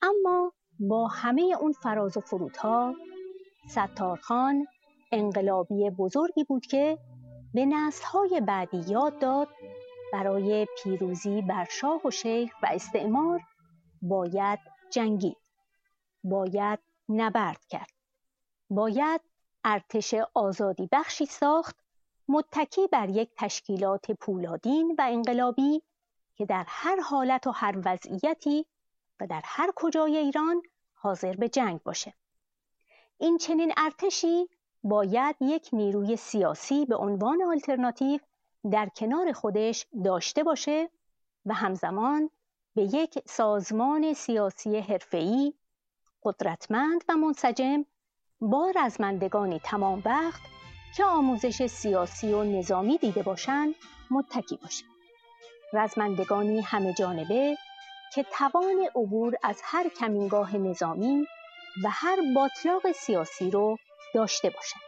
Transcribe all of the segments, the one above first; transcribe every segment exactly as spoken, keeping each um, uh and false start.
اما با همه اون فراز و فرودها، ستارخان انقلابی بزرگی بود که به نسل‌های بعدی یاد داد برای پیروزی بر شاه و شیخ و استعمار باید جنگید، باید نبرد کرد، باید ارتش آزادی بخشی ساخت متکی بر یک تشکیلات پولادین و انقلابی که در هر حالت و هر وضعیتی و در هر کجای ایران حاضر به جنگ باشه. این چنین ارتشی باید یک نیروی سیاسی به عنوان آلترناتیو در کنار خودش داشته باشه و همزمان به یک سازمان سیاسی حرفه‌ای، قدرتمند و منسجم با رزمندگانی تمام وقت که آموزش سیاسی و نظامی دیده باشند متکی باشه. رزمندگانی همه جانبه که توان عبور از هر کمینگاه نظامی و هر باتلاق سیاسی رو داشته باشند.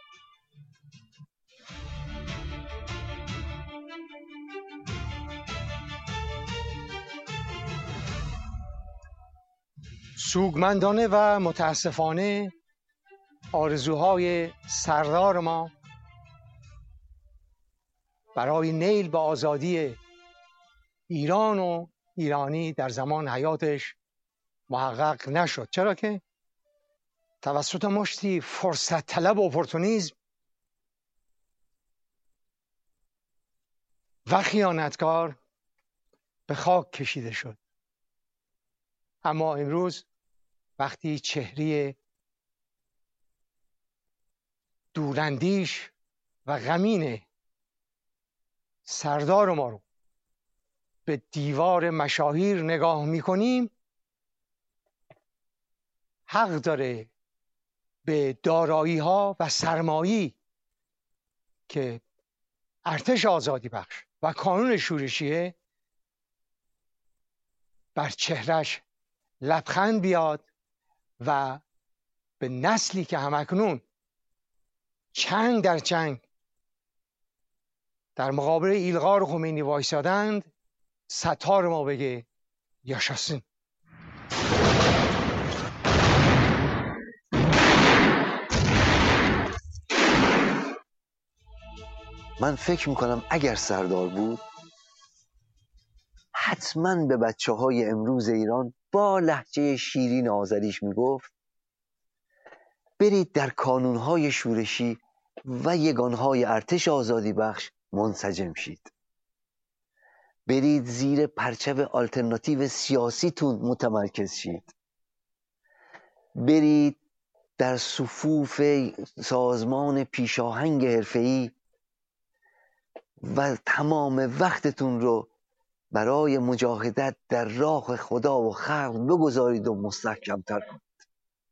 سوگمندانه و متاسفانه آرزوهای سردار ما برای نیل به آزادی ایران و ایرانی در زمان حیاتش محقق نشد، چرا که توسط مشتی فرصت طلب و اپورتونیسم و خیانتکار به خاک کشیده شد. اما امروز وقتی چهره دوراندیش و غمین سردار ما رو به دیوار مشاهیر نگاه میکنیم، حق داره به دارایی ها و سرمایی که ارتش آزادی بخش و کانون شورشیه بر چهرش لبخند بیاد و به نسلی که همکنون چنگ در چنگ در مقابل ایلغار خمینی وایسادند ستار ما بگه یاشاسین. من فکر میکنم اگر سردار بود حتما به بچه های امروز ایران با لهجه شیرین آذریش میگفت برید در کانونهای شورشی و یگانهای ارتش آزادی بخش منسجم شید، برید زیر پرچم آلترناتیو سیاسیتون متمرکز شید، برید در صفوف سازمان پیشاهنگ حرفه‌ای و تمام وقتتون رو برای مجاهدت در راه خدا و خلق بگذارید و مستحکمتر کنید.